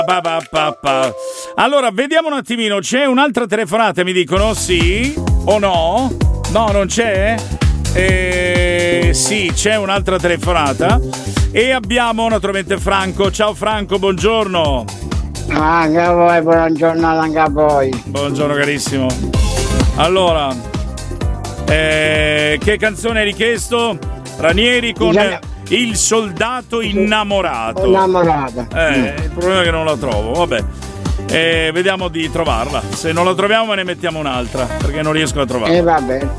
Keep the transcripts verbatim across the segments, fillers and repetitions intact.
Pa, pa, pa, pa. Allora, vediamo un attimino. C'è un'altra telefonata, mi dicono? Sì o no? No, non c'è? Eh, sì, c'è un'altra telefonata. E abbiamo naturalmente Franco. Ciao Franco, buongiorno. Anche a voi, buona giornata anche a voi. Buongiorno carissimo. Allora, eh, che canzone hai richiesto? Ranieri con Bisogna... Il soldato innamorato. Innamorato. Eh, il problema è che non la trovo, vabbè. Eh, vediamo di trovarla. Se non la troviamo ne mettiamo un'altra, perché non riesco a trovarla. Eh, va bene.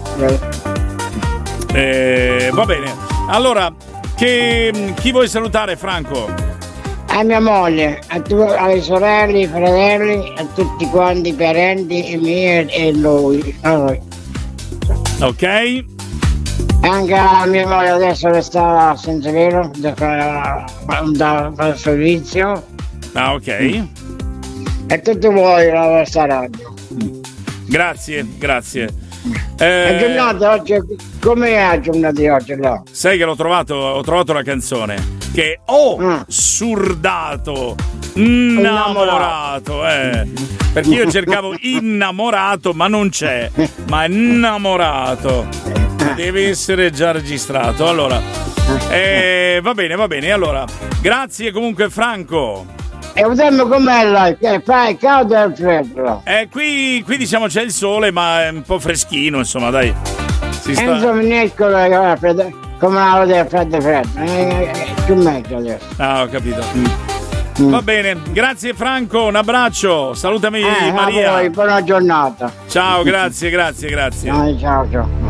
Eh, va bene. Allora, che, chi vuoi salutare, Franco? A mia moglie, a tu, alle sorelle, ai fratelli, a tutti quanti i parenti, i miei e lui. Allora. Ok. Anche a mia moglie adesso che sta senza velo, da fare il servizio. Ah, ok. E tutti voi la vostra radio. Grazie, grazie. Eh, la giornata oggi, com'è la giornata di oggi? No? Sai che l'ho trovato, ho trovato la canzone che ho oh, mm. surdato, innamorato, eh. Perché io cercavo innamorato, ma non c'è, ma innamorato. Deve essere già registrato. Allora, eh, va bene, va bene. Allora, grazie comunque Franco. E vediamo com'è là, che fa il caldo e il freddo. Eh, qui, qui diciamo c'è il sole, ma è un po' freschino, insomma, dai. Si sta... Enzo Minesco, come la vedete freddo freddo. È più meglio adesso. Ah, ho capito. Mm. Mm. Va bene, grazie Franco, un abbraccio. Salutami eh, Maria. Voi, buona giornata. Ciao, grazie, grazie, grazie. No, ciao, ciao.